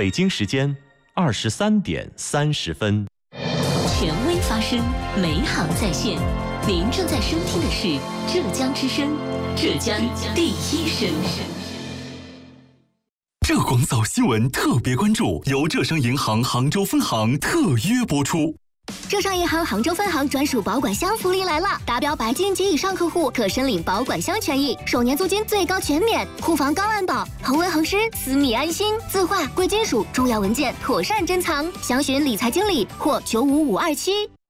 北京时间23:30。 权威发声，美好在线。您正在收听的是浙江之声，浙江第一声。 浙广早新闻特别关注，由浙商银行杭州分行特约播出。 浙商银行杭州分行专属保管箱福利来了！达标白金及以上客户可申领保管箱权益，首年租金最高全免，库房高安保，恒温恒湿，私密安心，字画、贵金属、重要文件妥善珍藏。详询理财经理或95527。